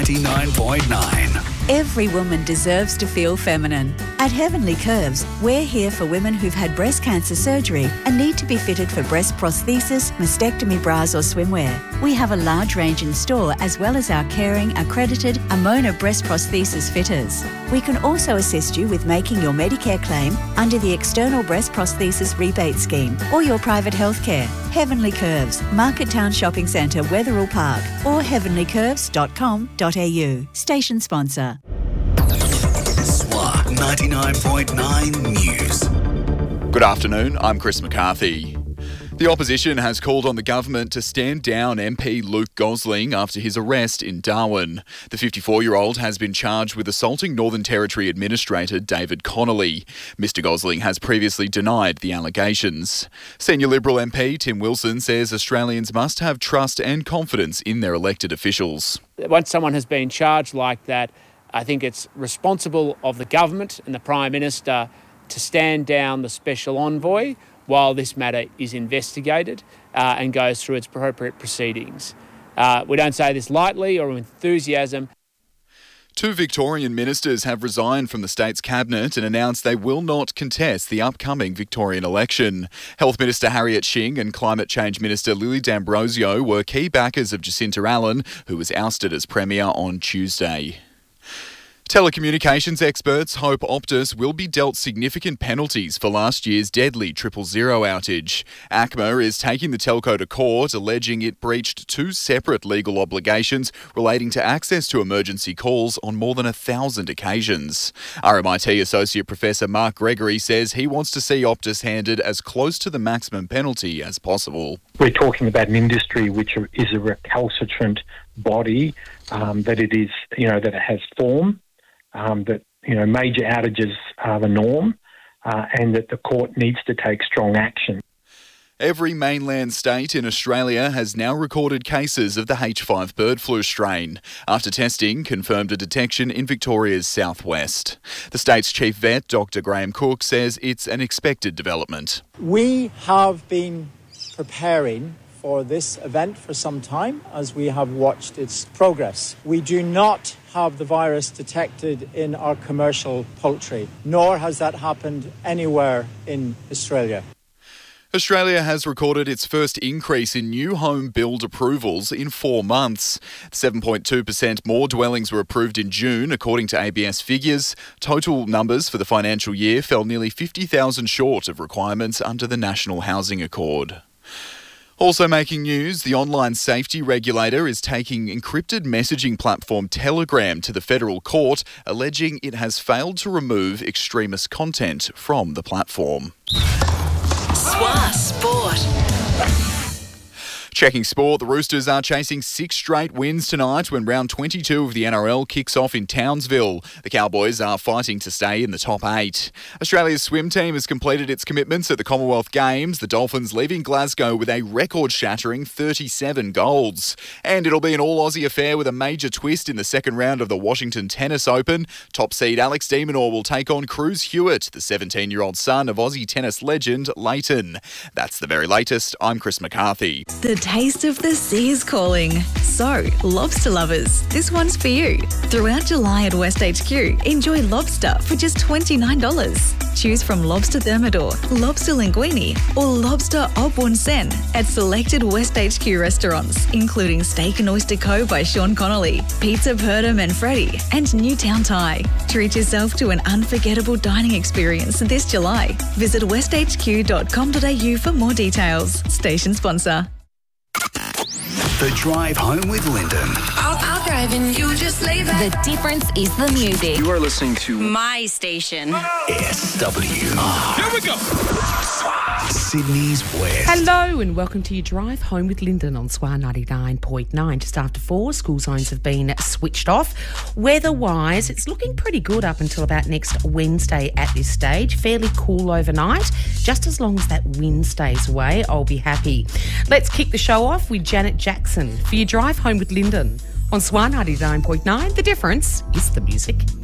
99.9. Every woman deserves to feel feminine. At Heavenly Curves, we're here for women who've had breast cancer surgery and need to be fitted for breast prosthesis, mastectomy bras or swimwear. We have a large range in store as well as our caring, accredited Amona breast prosthesis fitters. We can also assist you with making your Medicare claim under the External Breast Prosthesis Rebate Scheme or your private healthcare. Heavenly Curves, Market Town Shopping Centre, Wetherill Park or heavenlycurves.com.au. Station sponsor. SWA 99.9 News. Good afternoon, I'm Chris McCarthy. The opposition has called on the government to stand down MP Luke Gosling after his arrest in Darwin. The 54-year-old has been charged with assaulting Northern Territory Administrator David Connolly. Mr Gosling has previously denied the allegations. Senior Liberal MP Tim Wilson says Australians must have trust and confidence in their elected officials. Once someone has been charged like that, I think it's responsible of the government and the Prime Minister to stand down the Special Envoy while this matter is investigated and goes through its appropriate proceedings. We don't say this lightly or with enthusiasm. 2 Victorian ministers have resigned from the state's cabinet and announced they will not contest the upcoming Victorian election. Health Minister Harriet Shing and Climate Change Minister Lily D'Ambrosio were key backers of Jacinta Allen, who was ousted as Premier on Tuesday. Telecommunications experts hope Optus will be dealt significant penalties for last year's deadly 000 outage. ACMA is taking the telco to court, alleging it breached 2 separate legal obligations relating to access to emergency calls on more than 1,000 occasions. RMIT Associate Professor Mark Gregory says he wants to see Optus handed as close to the maximum penalty as possible. We're talking about an industry which is a recalcitrant body, that it is, that it has form. That major outages are the norm, and that the court needs to take strong action. Every mainland state in Australia has now recorded cases of the H5 bird flu strain, after testing confirmed a detection in Victoria's southwest. The state's chief vet, Dr. Graham Cook, says it's an expected development. We have been preparing for this event for some time as we have watched its progress. We do not have the virus detected in our commercial poultry, nor has that happened anywhere in Australia. Australia has recorded its first increase in new home build approvals in 4 months. 7.2% more dwellings were approved in June, according to ABS figures. Total numbers for the financial year fell nearly 50,000 short of requirements under the National Housing Accord. Also making news, the online safety regulator is taking encrypted messaging platform Telegram to the federal court, alleging it has failed to remove extremist content from the platform. SWA Sport. Checking sport, the Roosters are chasing 6 straight wins tonight when round 22 of the NRL kicks off in Townsville. The Cowboys are fighting to stay in the top 8. Australia's swim team has completed its commitments at the Commonwealth Games, the Dolphins leaving Glasgow with a record-shattering 37 golds. And it'll be an all-Aussie affair with a major twist in the second round of the Washington Tennis Open. Top seed Alex de Minaur will take on Cruz Hewitt, the 17-year-old son of Aussie tennis legend Leighton. That's the very latest. I'm Chris McCarthy. The taste of the sea is calling. So, lobster lovers, this one's for you. Throughout July at West HQ, enjoy lobster for just $29. Choose from lobster thermidor, lobster linguine, or lobster au bon sen at selected West HQ restaurants, including Steak and Oyster Co. by Sean Connolly, Pizza Perda Manfredi, and Newtown Thai. Treat yourself to an unforgettable dining experience this July. Visit westhq.com.au for more details. Station sponsor. The Drive Home with Lyndon. I'll drive and you just lay back. The difference is the music. You are listening to My station. SWR. Here we go. Sydney's West. Hello and welcome to your Drive Home with Lyndon on SWA 99.9. Just after 4, school zones have been switched off. Weather-wise, it's looking pretty good up until about next Wednesday at this stage. Fairly cool overnight. Just as long as that wind stays away, I'll be happy. Let's kick the show off with Janet Jackson for your Drive Home with Lyndon on SWA 99.9. The difference is the music.